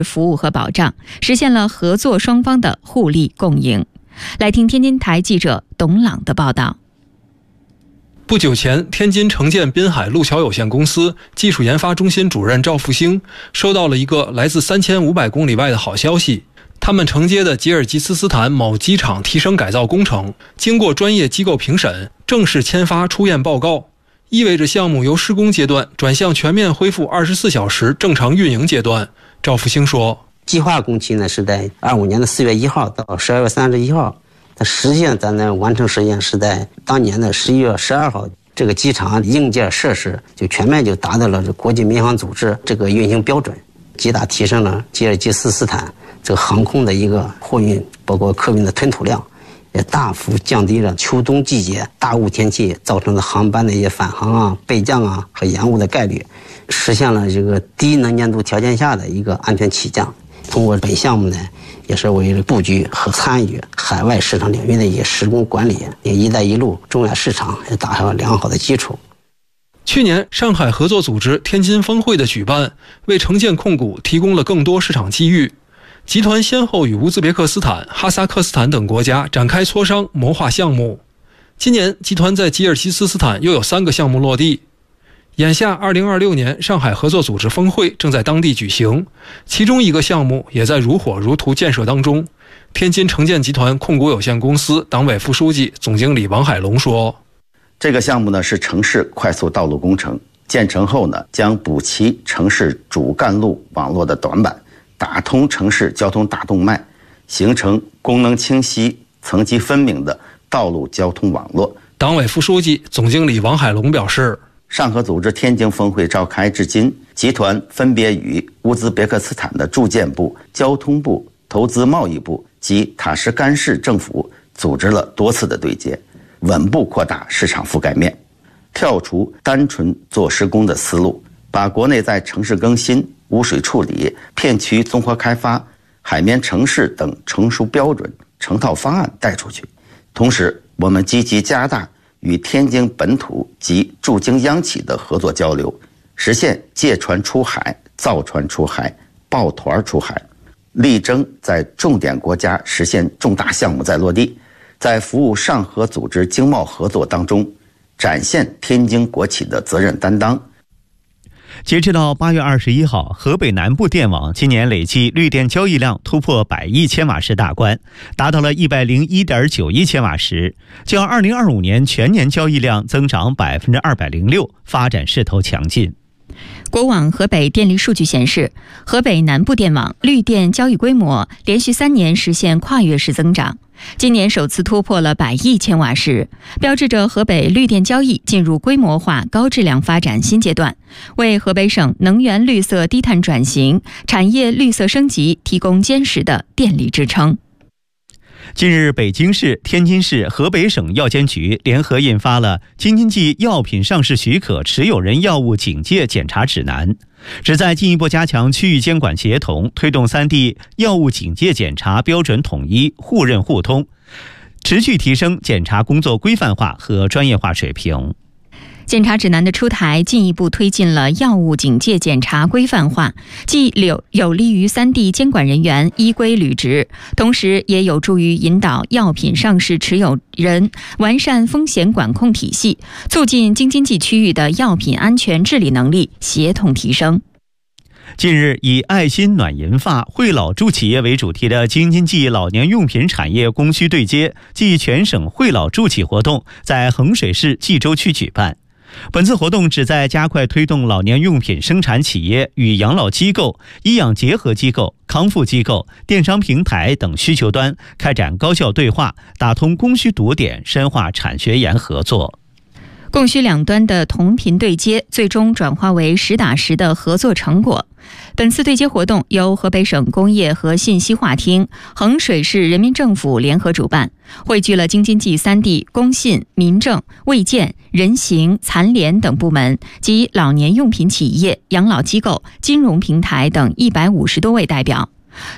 服务和保障，实现了合作双方的互利共赢。来听天津台记者董朗的报道。 不久前，天津城建滨海路桥有限公司技术研发中心主任赵复兴收到了一个来自3500公里外的好消息。他们承接的吉尔吉斯斯坦某机场提升改造工程，经过专业机构评审，正式签发出验报告，意味着项目由施工阶段转向全面恢复24小时正常运营阶段。赵复兴说， 计划工期呢是在25年的4月1号到12月31号，但实际上咱呢完成时间是在当年的11月12号。这个机场硬件设施就全面就达到了国际民航组织这个运行标准，极大提升了吉尔吉斯斯坦这个航空的一个货运包括客运的吞吐量，也大幅降低了秋冬季节大雾天气造成的航班的一些返航啊、备降啊和延误的概率，实现了这个低能见度条件下的一个安全起降。通过本项目呢，也是为了布局和参与海外市场领域的一些施工管理，给一带一路中亚市场也打下了良好的基础。 去年上海合作组织天津峰会的举办，为城建控股提供了更多市场机遇。集团先后与乌兹别克斯坦、哈萨克斯坦等国家展开磋商，谋划项目。今年，集团在吉尔吉斯斯坦又有3个项目落地。眼下2026年上海合作组织峰会正在当地举行，其中一个项目也在如火如荼建设当中。天津城建集团控股有限公司党委副书记、总经理王海龙说， 这个项目呢是城市快速道路工程，建成后呢将补齐城市主干路网络的短板，打通城市交通大动脉，形成功能清晰、层级分明的道路交通网络。 党委副书记、总经理王海龙表示， 上合组织天津峰会召开至今，集团分别与乌兹别克斯坦的住建部、交通部、投资贸易部及塔什干市政府组织了多次的对接，稳步扩大市场覆盖面，跳出单纯做施工的思路，把国内在城市更新、污水处理、片区综合开发、海绵城市等成熟标准、成套方案带出去。同时，我们积极加大与天津本土及驻京央企的合作交流，实现借船出海、造船出海、抱团出海，力争在重点国家实现重大项目再落地，在服务上合组织经贸合作当中，展现天津国企的责任担当。 截至到8月21号，河北南部电网今年累计绿电交易量突破100亿千瓦时大关，达到了101.9亿千瓦时，较2025年全年交易量增长206%，发展势头强劲。 国网河北电力数据显示，河北南部电网绿电交易规模连续3年实现跨越式增长，今年首次突破了100亿千瓦时，标志着河北绿电交易进入规模化、高质量发展新阶段，为河北省能源绿色低碳转型、产业绿色升级提供坚实的电力支撑。 近日，北京市、天津市、河北省药监局联合印发了《京津冀药品上市许可持有人药物警戒检查指南》，旨在进一步加强区域监管协同，推动3地药物警戒检查标准统一、互认互通，持续提升检查工作规范化和专业化水平。 检查指南的出台，进一步推进了药物警戒检查规范化，既有利于3地监管人员依规履职，同时也有助于引导药品上市持有人完善风险管控体系，促进京津冀区域的药品安全治理能力协同提升。 近日，以爱心暖银发、惠老助企业为主题的京津冀老年用品产业供需对接暨全省惠老助企活动在衡水市冀州区举办。本次活动旨在加快推动老年用品生产企业与养老机构、医养结合机构、康复机构、电商平台等需求端开展高效对话，打通供需堵点，深化产学研合作。 供需两端的同频对接，最终转化为实打实的合作成果。本次对接活动由河北省工业和信息化厅、衡水市人民政府联合主办，汇聚了京津冀3地工信、民政、卫健、人行、残联等部门及老年用品企业、养老机构、金融平台等150多位代表。